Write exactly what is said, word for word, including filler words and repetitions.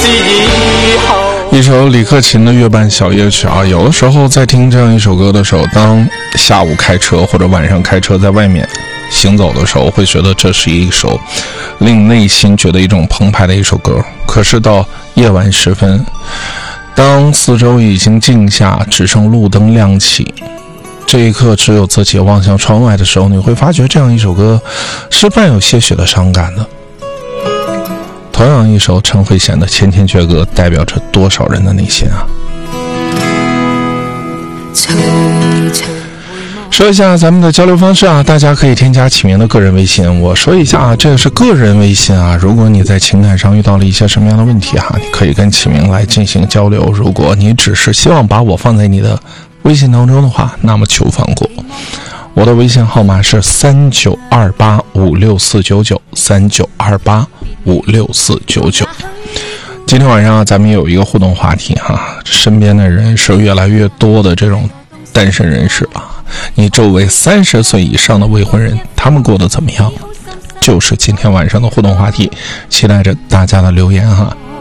一首李克勤的月半小夜曲啊，有的时候在听这样一首歌的时候，当下午开车或者晚上开车在外面行走的时候，会觉得这是一首令内心觉得一种澎湃的一首歌。可是到夜晚时分，当四周已经静下，只剩路灯亮起，这一刻只有自己望向窗外的时候，你会发觉这样一首歌是伴有些许的伤感的。同样一首陈慧娴的《千千阙歌》，代表着多少人的内心啊！说一下咱们的交流方式啊，大家可以添加启明的个人微信。我说一下啊，这个是个人微信啊。如果你在情感上遇到了一些什么样的问题哈，你可以跟启明来进行交流。如果你只是希望把我放在你的微信当中的话，那么求放过。我的微信号码是三九二八五六四九九三九二八五六四九九。今天晚上咱们有一个互动话题哈，身边的人是越来越多的这种单身人士吧？你周围三十岁以上的未婚人，他们过得怎么样？就是今天晚上的互动话题，期待着大家的留言哈。